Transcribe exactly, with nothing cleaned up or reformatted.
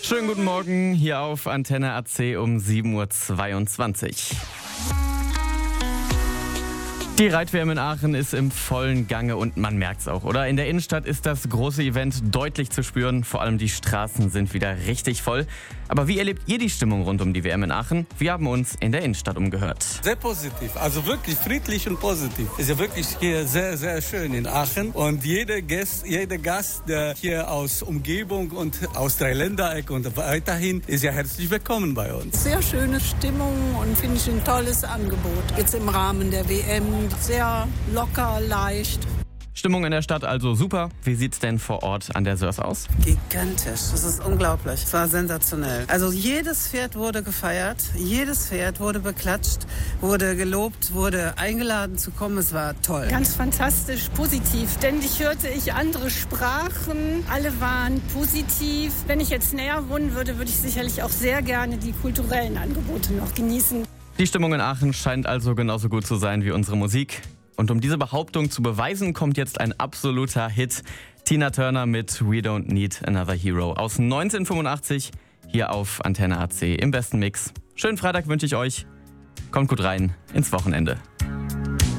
Schönen guten Morgen hier auf Antenne A C um sieben Uhr zweiundzwanzig. Die Reit-W M in Aachen ist im vollen Gange und man merkt's auch, oder? In der Innenstadt ist das große Event deutlich zu spüren. Vor allem die Straßen sind wieder richtig voll. Aber wie erlebt ihr die Stimmung rund um die W M in Aachen? Wir haben uns in der Innenstadt umgehört. Sehr positiv, also wirklich friedlich und positiv. Ist ja wirklich hier sehr, sehr schön in Aachen. Und jeder Gast, jeder Gast, der hier aus Umgebung und aus Dreiländereck und weiterhin, ist ja herzlich willkommen bei uns. Sehr schöne Stimmung und finde ich ein tolles Angebot. Jetzt im Rahmen der W M. Sehr locker, leicht. Stimmung in der Stadt also super. Wie sieht's denn vor Ort an der Sörs aus? Gigantisch, das ist unglaublich. Es war sensationell. Also jedes Pferd wurde gefeiert, jedes Pferd wurde beklatscht, wurde gelobt, wurde eingeladen zu kommen. Es war toll. Ganz fantastisch, positiv. Ständig hörte ich andere Sprachen. Alle waren positiv. Wenn ich jetzt näher wohnen würde, würde ich sicherlich auch sehr gerne die kulturellen Angebote noch genießen. Die Stimmung in Aachen scheint also genauso gut zu sein wie unsere Musik. Und um diese Behauptung zu beweisen, kommt jetzt ein absoluter Hit. Tina Turner mit We Don't Need Another Hero aus neunzehnhundertfünfundachtzig hier auf Antenne A C im besten Mix. Schönen Freitag wünsche ich euch. Kommt gut rein ins Wochenende.